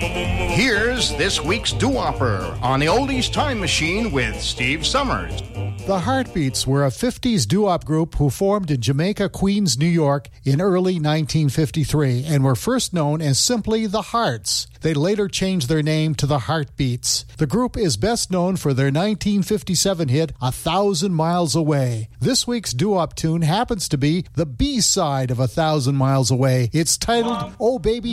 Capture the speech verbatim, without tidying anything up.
Here's this week's doo-wopper on the Oldies Time Machine with Steve Summers. The Heartbeats were a fifties doo-wop group who formed in Jamaica, Queens, New York in early nineteen fifty-three and were first known as simply the Hearts. They later changed their name to the Heartbeats. The group is best known for their nineteen fifty-seven hit, A Thousand Miles Away. This week's doo-wop tune happens to be the B-side of A Thousand Miles Away. It's titled, Oh Baby,